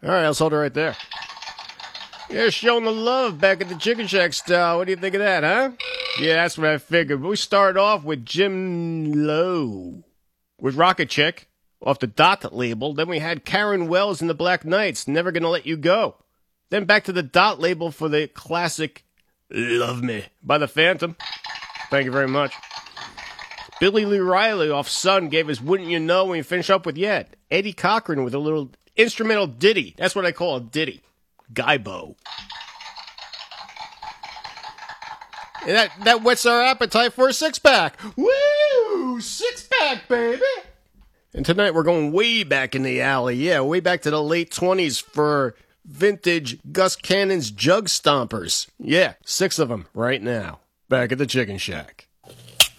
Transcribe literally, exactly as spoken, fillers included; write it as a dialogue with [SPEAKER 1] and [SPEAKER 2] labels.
[SPEAKER 1] All right, I'll hold it right there. Yeah, showing the love back at the Chicken Shack style. What do you think of that, huh? Yeah, that's what I figured. But we started off with Jim Lowe with Rocket Chick off the Dot label. Then we had Karen Wells and the Black Knights, Never Gonna Let You Go. Then back to the Dot label for the classic Love Me by the Phantom. Thank you very much. Billy Lee Riley off Sun gave us Wouldn't You Know, and we finish up with Yet. Eddie Cochran with a little instrumental ditty. That's what I call a ditty. Guybo. And that, that whets our appetite for a six-pack. Woo! Six-pack, baby! And tonight we're going way back in the alley. Yeah, way back to the late twenties for vintage Gus Cannon's Jug Stompers. Yeah, six of them right now. Back at the Chicken Shack.